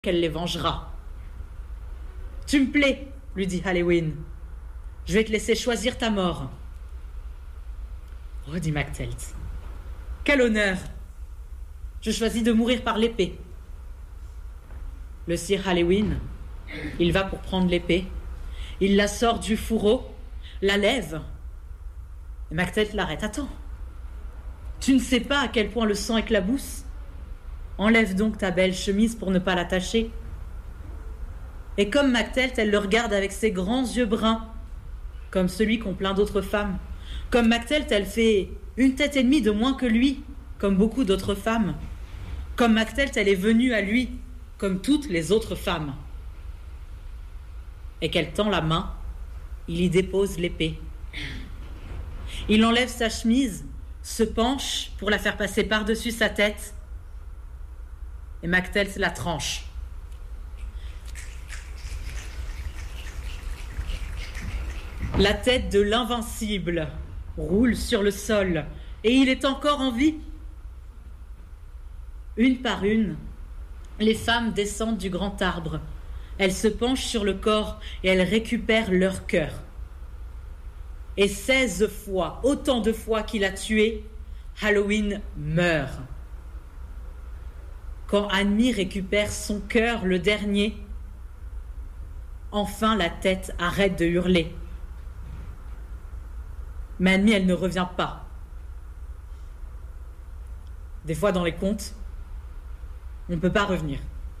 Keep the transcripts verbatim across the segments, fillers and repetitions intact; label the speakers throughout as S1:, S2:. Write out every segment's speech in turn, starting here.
S1: qu'elle les vengera. Tu me plais, lui dit Halloween. Je vais te laisser choisir ta mort. Oh, dit Mactelt. Quel honneur! Je choisis de mourir par l'épée. Le sire Halloween, il va pour prendre l'épée. Il la sort du fourreau, la lève. Et Mactelt l'arrête. Attends, tu ne sais pas à quel point le sang éclabousse? Enlève donc ta belle chemise pour ne pas l'attacher. Et comme Mactelt, elle le regarde avec ses grands yeux bruns, comme celui qu'ont plein d'autres femmes. Comme Mactelt, elle fait une tête et demie de moins que lui, comme beaucoup d'autres femmes. Comme Mactelt, elle est venue à lui, comme toutes les autres femmes. Et qu'elle tend la main, il y dépose l'épée. Il enlève sa chemise, se penche pour la faire passer par-dessus sa tête, et Mactelt la tranche. La tête de l'invincible roule sur le sol, et il est encore en vie. Une par une, les femmes descendent du grand arbre. Elles se penchent sur le corps et elles récupèrent leur cœur. Et seize fois, autant de fois qu'il a tué, Halloween meurt. Quand Annie récupère son cœur, le dernier, enfin la tête arrête de hurler. Mais Annie, elle ne revient pas. Des fois, dans les contes, on ne peut pas revenir.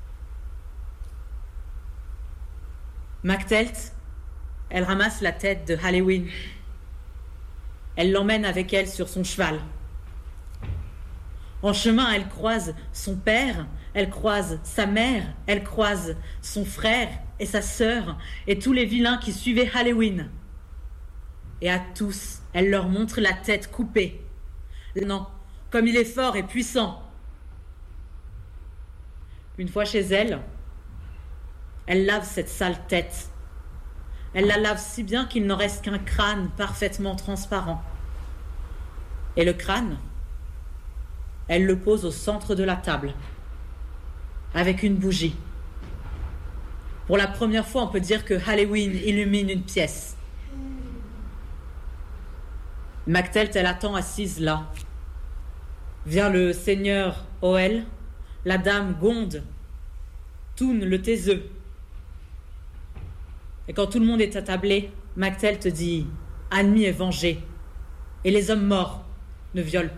S1: Mactelt, elle ramasse la tête de Halloween. Elle l'emmène avec elle sur son cheval. En chemin, elle croise son père, elle croise sa mère, elle croise son frère et sa sœur et tous les vilains qui suivaient Halloween. Et à tous, elle leur montre la tête coupée. Non, comme il est fort et puissant. Une fois chez elle, elle lave cette sale tête. Elle la lave si bien qu'il n'en reste qu'un crâne parfaitement transparent. Et le crâne, elle le pose au centre de la table, avec une bougie. Pour la première fois, on peut dire que Halloween illumine une pièce. Mactelt, elle attend assise là. Vient le seigneur Oel, la dame Gonde, Toun le taiseux. Et quand tout le monde est attablé, Mactelt dit « Annie est vengée, et les hommes morts ne violent pas. »